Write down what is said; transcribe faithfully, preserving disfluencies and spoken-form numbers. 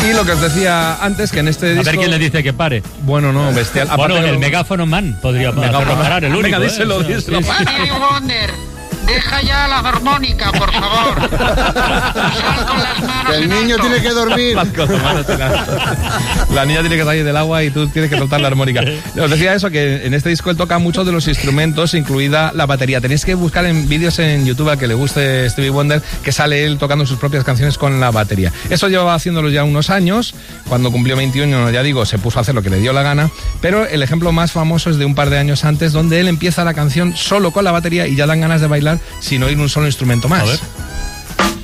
Y lo que os decía antes, que en este disco... A ver quién le dice que pare. Bueno, no, bestial. Bueno, Aparte el lo... megáfono man podría megáfono. parar, el único. Venga, ¿eh? díselo, díselo. Sí, sí. Stevie Wonder, deja ya la armónica, por favor. Sal con las manos El en niño alto. tiene que dormir. Con las manos en alto. La niña tiene que salir del agua y tú tienes que soltar la armónica. Os decía eso, que en este disco él toca muchos de los instrumentos, incluida la batería. Tenéis que buscar en vídeos en YouTube a que le guste Stevie Wonder, que sale él tocando sus propias canciones con la batería. Eso llevaba haciéndolo ya unos años. Cuando cumplió veintiuno, ya digo, se puso a hacer lo que le dio la gana. Pero el ejemplo más famoso es de un par de años antes, donde él empieza la canción solo con la batería y ya dan ganas de bailar sin oír un solo instrumento más. A ver.